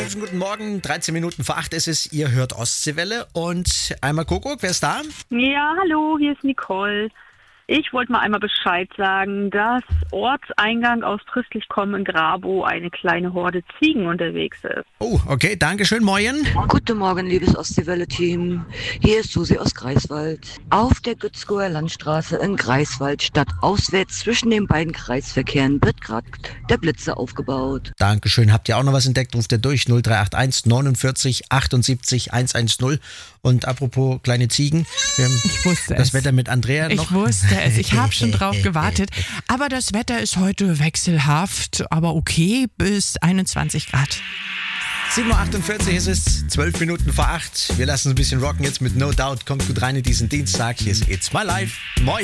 wunderschönen guten Morgen. 13 Minuten vor 8 ist es. Ihr hört Ostseewelle. Und einmal Kuckuck, wer ist da? Ja, hallo, hier ist Nicole. Ich wollte mal einmal Bescheid sagen, dass Ortseingang aus Tröstlich-Kommen in Grabow eine kleine Horde Ziegen unterwegs ist. Oh, okay, danke schön, moin. Guten Morgen, liebes Ostseewelle-Team. Hier ist Susi aus Greifswald. Auf der Gützkower Landstraße in Greifswald stadtauswärts zwischen den beiden Kreisverkehren wird gerade der Blitzer aufgebaut. Dankeschön. Habt ihr auch noch was entdeckt? Ruft ihr durch 0381 49 78 110. Und apropos kleine Ziegen, wir haben Ich wusste das es. Wetter mit Andrea noch. Ich wusste es. Ich habe schon drauf gewartet. Aber das Wetter ist heute wechselhaft, aber okay, bis 21 Grad. 7.48 Uhr ist es, 12 Minuten vor 8. Wir lassen uns ein bisschen rocken jetzt mit No Doubt. Kommt gut rein in diesen Dienstag. Hier ist It's My Life. Moin.